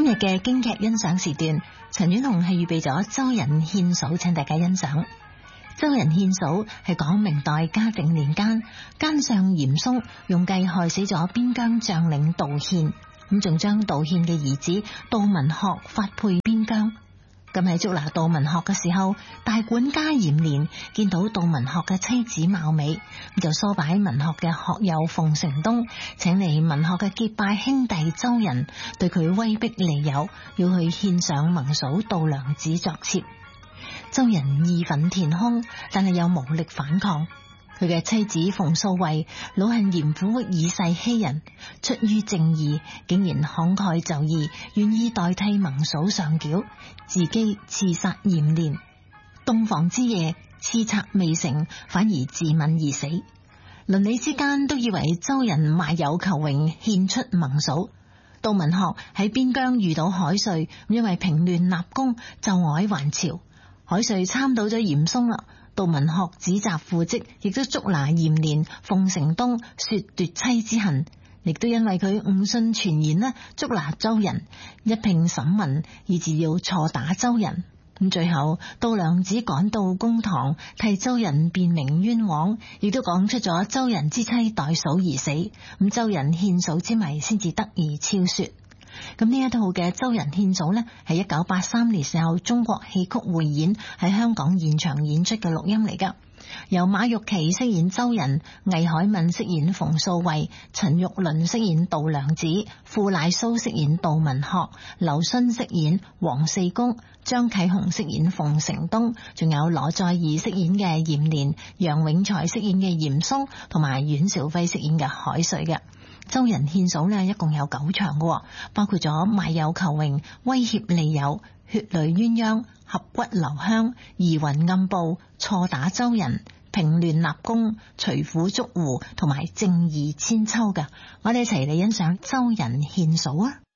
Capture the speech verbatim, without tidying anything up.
日嘅京劇欣賞時段，陳婉紅係預備咗周人獻數，請大家欣賞。周人獻數係講明代嘉定年間，奸相嚴嵩用計害死咗邊疆將領杜憲，咁仲將杜憲嘅兒子杜文學發配邊疆。咁喺捉拿杜文學嘅時候，大管家嚴連見到杜文學嘅妻子貌美，就唆擺文學嘅學友馮承東，請嚟文學嘅結拜兄弟周人，對佢威逼利誘，要去獻上盟嫂杜娘子作妾。周人義憤填胸，但係又無力反抗。佢嘅妻子馮素慧老恨嚴府以勢欺人，出於正義，竟然慷慨就義，願意代替盟嫂上繳，自己刺殺嚴連。洞房之夜，刺策未成，反而自刎而死。鄰里之間都以為周人賣友求榮，獻出盟嫂。杜文學喺邊疆遇到海瑞，因為平亂立功，就礙還朝。海瑞參倒咗嚴嵩啦。杜文學指責父職，亦都捉拿嚴連、馮承東，說奪妻之恨，亦都因為佢誤信傳言呢，捉拿周人，一併審問，以致要錯打周人。咁最後杜娘子趕到公堂，替周人辯明冤枉，亦都講出咗周人之妻代嫂而死，咁周人獻數之謎先至得以昭雪。咁呢一套嘅周人獻數呢，係一九八三年時候中國戲曲匯演喺香港現場演出嘅錄音嚟噶，由馬玉琪飾演周人，魏海敏飾演馮素慧，陳玉麟飾演杜娘子，傅賴蘇飾演杜文學，劉勳飾演黃四公，張啟雄飾演馮承東，仲有羅再義飾演嘅嚴連，楊永才飾演嘅嚴嵩，同埋阮兆輝飾演嘅海瑞嘅。周人獻數呢，一共有九場嘅，包括咗賣友求榮、威脅利誘、血淚鴛鴦、合骨留香、疑雲暗報、錯打周人、平亂立功、隨虎捉狐同埋正義千秋嘅。我哋一齊嚟欣賞周人獻數啊！